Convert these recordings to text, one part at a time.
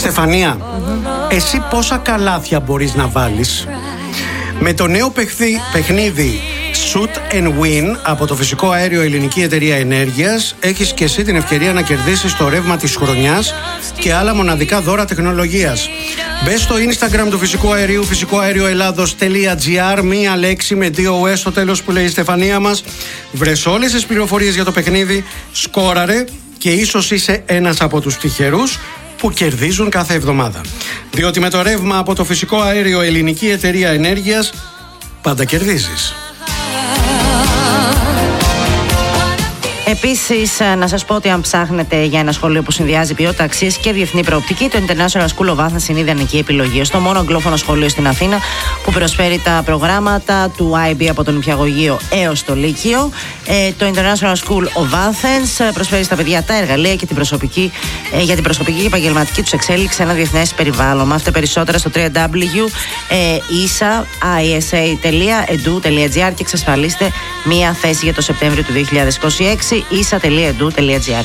Στεφανία, εσύ πόσα καλάθια μπορείς να βάλεις? Με το νέο παιχνίδι Shoot and Win από το φυσικό αέριο Ελληνική Εταιρεία Ενέργειας έχεις και εσύ την ευκαιρία να κερδίσεις το ρεύμα της χρονιάς και άλλα μοναδικά δώρα τεχνολογίας. Μπες στο Instagram του φυσικού αερίου, φυσικοαερioelados.gr, μία λέξη με 2 στο τέλος που λέει η Στεφανία μας. Βρες όλες τις πληροφορίες για το παιχνίδι, σκόραρε και ίσως είσαι ένας από τους τυχερούς που κερδίζουν κάθε εβδομάδα. Διότι με το ρεύμα από το φυσικό αέριο Ελληνική Εταιρεία Ενέργειας πάντα κερδίζεις. Επίσης, να σας πω ότι αν ψάχνετε για ένα σχολείο που συνδυάζει ποιότητα, αξίες και διεθνή προοπτική, το International School of Athens είναι η ιδανική επιλογή. Στο μόνο αγγλόφωνο σχολείο στην Αθήνα που προσφέρει τα προγράμματα του IB από τον νηπιαγωγείο έως το Λύκειο. Το International School of Athens προσφέρει στα παιδιά τα εργαλεία και για την προσωπική και επαγγελματική τους εξέλιξη σε ένα διεθνές περιβάλλον. Μάθετε περισσότερα στο www.isa.edu.gr και εξασφαλίστε μία θέση για το Σεπτέμβριο του 2026. isa.edu.gr.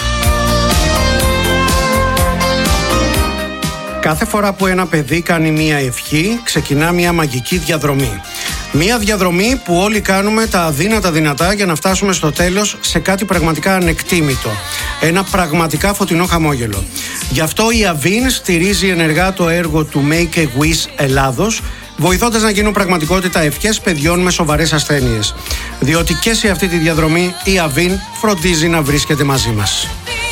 Κάθε φορά που ένα παιδί κάνει μία ευχή, ξεκινά μία μαγική διαδρομή. Μία διαδρομή που όλοι κάνουμε τα αδύνατα δυνατά για να φτάσουμε στο τέλος σε κάτι πραγματικά ανεκτήμητο. Ένα πραγματικά φωτεινό χαμόγελο. Γι' αυτό η Avin στηρίζει ενεργά το έργο του Make a Wish Ελλάδος, βοηθώντας να γίνουν πραγματικότητα ευχές παιδιών με σοβαρές ασθένειες. Διότι και σε αυτή τη διαδρομή η Avin φροντίζει να βρίσκεται μαζί μας.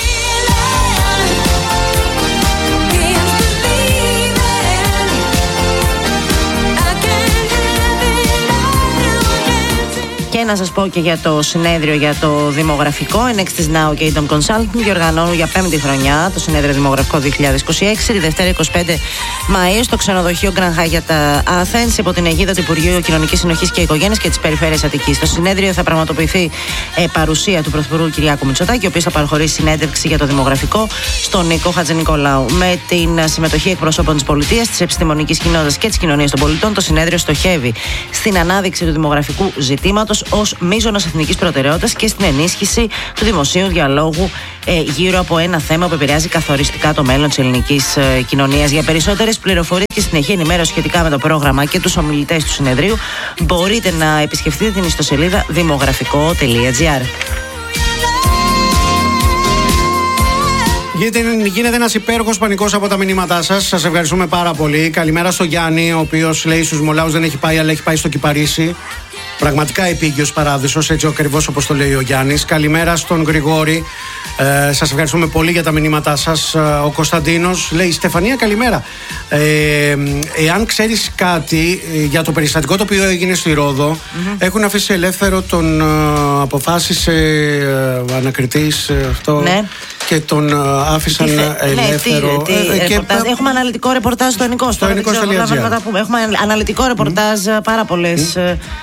Και να σας πω και για το συνέδριο για το δημογραφικό. Nextis Now και Idom Consulting διοργανώνουν για 5η χρονιά το συνέδριο δημογραφικό 2026, τη Δευτέρα 25 Μαΐου στο ξενοδοχείο Grand Hyatt Athens υπό την αιγίδα του Υπουργείου Κοινωνικής Συνοχής και Οικογένειας και της Περιφέρειας Αττικής. Στο συνέδριο θα πραγματοποιηθεί παρουσία του Πρωθυπουργού Κυριάκου Μητσοτάκη, ο οποίος θα παραχωρήσει συνέντευξη για το δημογραφικό στον Νίκο Χατζηνικολάου. Με την συμμετοχή εκπροσώπων της πολιτείας, της επιστημονικής κοινότητας και της κοινωνίας των πολιτών, το συνέδριο στοχεύει στην ανάδειξη του δημογραφικού ζητήματος ως μείζωνος εθνικής προτεραιότητας και στην ενίσχυση του δημοσίου διαλόγου γύρω από ένα θέμα που επηρεάζει καθοριστικά το μέλλον της ελληνικής κοινωνίας. Για περισσότερες πληροφορίες και συνεχή ενημέρωση σχετικά με το πρόγραμμα και τους ομιλητές του συνεδρίου, μπορείτε να επισκεφτείτε την ιστοσελίδα δημογραφικό.gr. Γίνεται ένας υπέροχος πανικός από τα μηνύματά σας. Σας ευχαριστούμε πάρα πολύ. Καλημέρα στο Γιάννη, ο οποίος λέει στους Μολάους δεν έχει πάει, αλλά έχει πάει στο Κυπαρίσι. Πραγματικά επίγειος παράδεισος, έτσι ακριβώς όπως το λέει ο Γιάννης. Καλημέρα στον Γρηγόρη. Σας ευχαριστούμε πολύ για τα μηνύματά σας. Ο Κωνσταντίνος λέει: Στεφανία, καλημέρα. Εάν ξέρεις κάτι για το περιστατικό το οποίο έγινε στη Ρόδο, έχουν αφήσει ελεύθερο τον αποφάσισε ανακριτής αυτό. Ναι. Και τον άφησαν ελεύθερο. Έχουμε αναλυτικό ρεπορτάζ στο Ενικό. Έχουμε αναλυτικό ρεπορτάζ, πάρα πολλές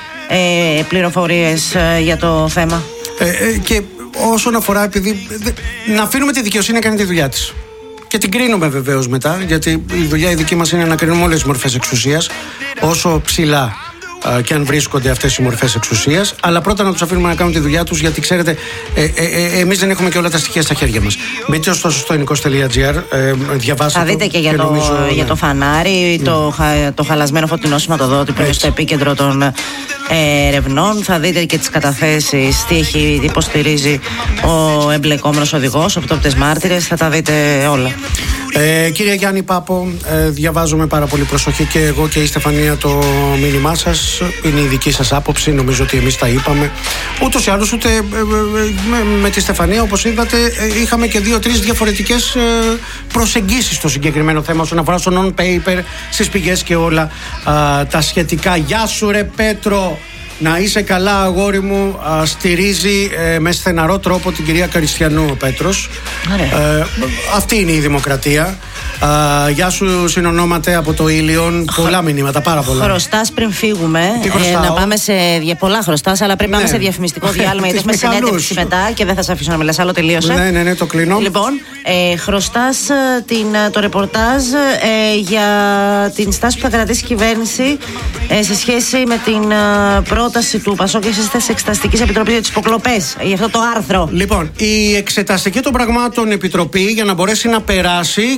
πληροφορίες για το θέμα. Και όσον αφορά, επειδή να αφήνουμε τη δικαιοσύνη να κάνει τη δουλειά της. Και την κρίνουμε βεβαίως μετά, γιατί η δουλειά η δική μας είναι να κρίνουμε όλες τις μορφές εξουσίας, όσο ψηλά και αν βρίσκονται αυτές οι μορφές εξουσίας. Αλλά πρώτα να τους αφήνουμε να κάνουν τη δουλειά τους, γιατί ξέρετε, εμείς δεν έχουμε και όλα τα στοιχεία στα χέρια μας. Μπείτε ωστόσο στο ενικός.gr, διαβάστε. Θα δείτε και για το φανάρι, το χαλασμένο φωτεινό σηματοδότη που είναι στο επίκεντρο των ερευνών. Θα δείτε και τις καταθέσεις, τι υποστηρίζει ο εμπλεκόμενος οδηγός, οπτόπτες μάρτυρες. Θα τα δείτε όλα. Κύριε Γιάννη Πάπο, διαβάζω με πάρα πολύ προσοχή και εγώ και η Στεφανία το μήνυμά σας. Είναι η δική σας άποψη, νομίζω ότι εμείς τα είπαμε. Ούτως ή άλλως, ούτε με τη Στεφανία, όπως είδατε, είχαμε και 2-3 διαφορετικές προσεγγίσεις στο συγκεκριμένο θέμα όσον αφορά στο non-paper, στις πηγές και όλα τα σχετικά. Γεια σου ρε Πέτρο! Να είσαι καλά, αγόρι μου. Στηρίζει με στεναρό τρόπο την κυρία Καριστιανού ο Πέτρος. Αυτή είναι η δημοκρατία. Γεια σου, συνονόμαται από το Ήλιον. Πολλά μηνύματα, πάρα πολλά. Χρωστάς πριν φύγουμε. Να πάμε σε. Πολλά χρωστάς, αλλά πρέπει να πάμε σε διαφημιστικό διάλειμμα. Γιατί έχουμε συνέντευξη μετά και δεν θα σε αφήσω να μιλάς άλλο. Τελείωσε. Ναι, το κλείνω. Λοιπόν, χρωστάς το ρεπορτάζ για την στάση που θα κρατήσει η κυβέρνηση σε σχέση με την πρόταση του Πασόκ και της Εξεταστικής Επιτροπής για τις υποκλοπές. Για αυτό το άρθρο. Λοιπόν, η Εξεταστική των Πραγμάτων Επιτροπή, για να μπορέσει να περάσει και να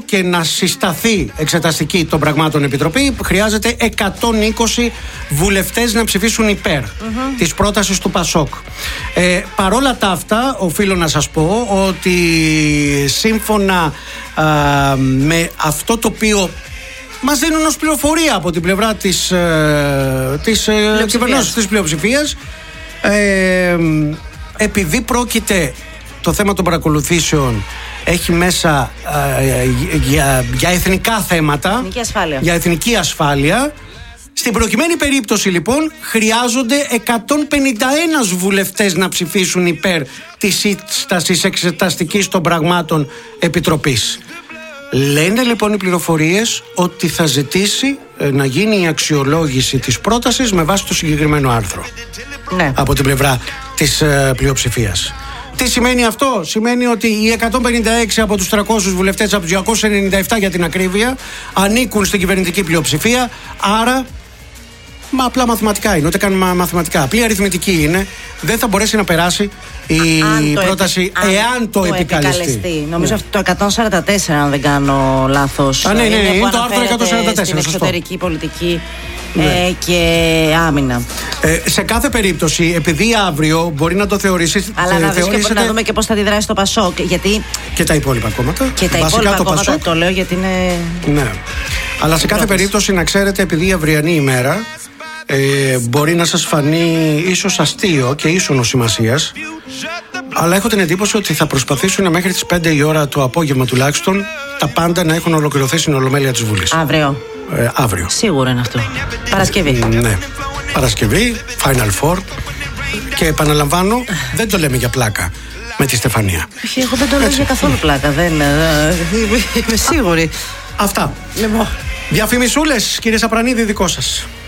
συσταθεί εξεταστική των πραγμάτων επιτροπή, χρειάζεται 120 βουλευτές να ψηφίσουν υπέρ της πρότασης του Πασόκ. Παρόλα τα αυτά, οφείλω να σας πω ότι σύμφωνα με αυτό το οποίο μας δίνουν ως πληροφορία από την πλευρά της κυβερνώσεως της πλειοψηφίας, επειδή πρόκειται το θέμα των παρακολουθήσεων έχει μέσα για εθνικά θέματα, για εθνική ασφάλεια. Στην προκειμένη περίπτωση λοιπόν χρειάζονται 151 βουλευτές να ψηφίσουν υπέρ της σύστασης εξεταστικής των πραγμάτων επιτροπής. Λένε λοιπόν οι πληροφορίες ότι θα ζητήσει να γίνει η αξιολόγηση της πρότασης με βάση το συγκεκριμένο άρθρο, ναι, από την πλευρά της πλειοψηφίας. Τι σημαίνει αυτό? Σημαίνει ότι οι 156 από τους 300 βουλευτές, από τους 297 για την ακρίβεια, ανήκουν στην κυβερνητική πλειοψηφία. Άρα, απλά μαθηματικά είναι, ούτε καν μαθηματικά, απλή αριθμητική είναι. Δεν θα μπορέσει να περάσει η πρόταση εάν το επικαλεστεί. Νομίζω αυτό το 144, αν δεν κάνω λάθος. Ναι, είναι το άρθρο 144. Στην εξωτερική πολιτική και άμυνα. Σε κάθε περίπτωση, επειδή αύριο μπορεί να το θεωρήσει. Αλλά να δούμε και πώς θα αντιδράσει το Πασόκ. Γιατί και τα υπόλοιπα κόμματα. Και τα υπόλοιπα κόμματα, το λέω γιατί είναι. Ναι. Αλλά σε κάθε περίπτωση, να ξέρετε, επειδή η αυριανή ημέρα μπορεί να σας φανεί ίσως αστείο και ίσονος σημασίας, αλλά έχω την εντύπωση ότι θα προσπαθήσουν μέχρι τις 5 η ώρα το απόγευμα τουλάχιστον τα πάντα να έχουν ολοκληρωθεί στην Ολομέλεια της Βουλής. Αύριο. Σίγουρα είναι αυτό. Παρασκευή. Ναι. Παρασκευή, Final Four. Και επαναλαμβάνω, δεν το λέμε για πλάκα με τη Στεφανία. Όχι, εγώ δεν το λέω για καθόλου πλάκα. Δεν είμαι σίγουρη. Αυτά. Διαφημισούλες, κύριε Σαπρανίδη, δικό σας.